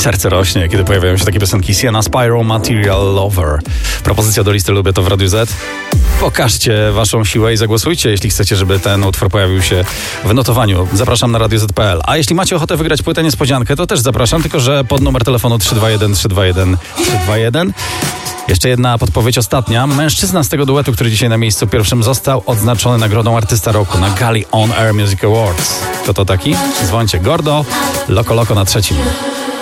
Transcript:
Serce rośnie, kiedy pojawiają się takie piosenki. Sienna Spyro, Material Lover. Propozycja do listy Lubię to w Radiu Z. Pokażcie waszą siłę i zagłosujcie, jeśli chcecie, żeby ten utwór pojawił się w notowaniu. Zapraszam na radioz.pl. A jeśli macie ochotę wygrać płytę niespodziankę, to też zapraszam, tylko że pod numer telefonu 321 321 321. Jeszcze jedna podpowiedź, ostatnia. Mężczyzna z tego duetu, który dzisiaj na miejscu pierwszym został odznaczony nagrodą Artysta Roku na gali On Air Music Awards. Kto to taki? Dzwońcie. Gordo, Loko Loko na trzecim.